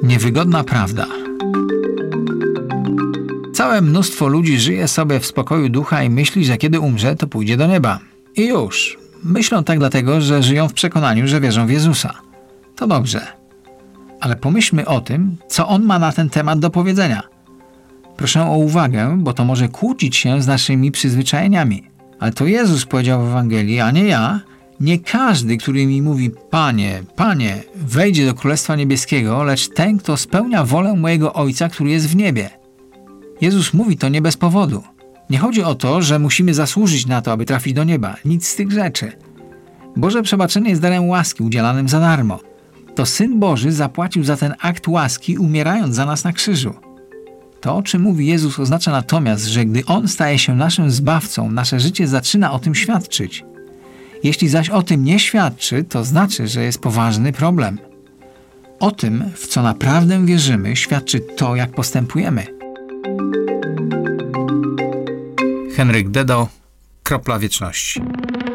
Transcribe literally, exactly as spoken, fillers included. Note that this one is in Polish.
Niewygodna prawda. Całe mnóstwo ludzi żyje sobie w spokoju ducha i myśli, że kiedy umrze, to pójdzie do nieba. I już. Myślą tak dlatego, że żyją w przekonaniu, że wierzą w Jezusa. To dobrze. Ale pomyślmy o tym, co On ma na ten temat do powiedzenia. Proszę o uwagę, bo to może kłócić się z naszymi przyzwyczajeniami. Ale to Jezus powiedział w Ewangelii, a nie ja. Nie każdy, który mi mówi, Panie, Panie, wejdzie do Królestwa Niebieskiego, lecz ten, kto spełnia wolę mojego Ojca, który jest w niebie. Jezus mówi to nie bez powodu. Nie chodzi o to, że musimy zasłużyć na to, aby trafić do nieba. Nic z tych rzeczy. Boże przebaczenie jest darem łaski udzielanym za darmo. To Syn Boży zapłacił za ten akt łaski, umierając za nas na krzyżu. To, o czym mówi Jezus, oznacza natomiast, że gdy On staje się naszym Zbawcą, nasze życie zaczyna o tym świadczyć. Jeśli zaś o tym nie świadczy, to znaczy, że jest poważny problem. O tym, w co naprawdę wierzymy, świadczy to, jak postępujemy. Henryk Dedo, Kropla Wieczności.